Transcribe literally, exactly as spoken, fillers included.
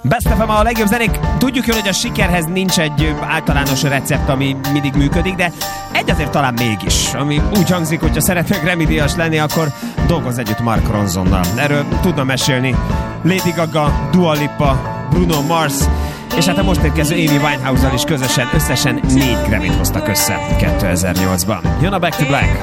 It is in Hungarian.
Best ef em a legjobb zenék. Tudjuk jól, hogy a sikerhez nincs egy általános recept, ami mindig működik, de egy azért talán mégis, ami úgy hangzik, hogyha szeretnék Grammy-díjas lenni, akkor dolgozz együtt Mark Ronsonnal. Erről tudna mesélni Lady Gaga, Dua Lipa, Bruno Mars, és hát a most érkező Amy Winehouse-al is közösen összesen négy Grammy-t hoztak össze kétezer-nyolcban. Jön a Back to Black.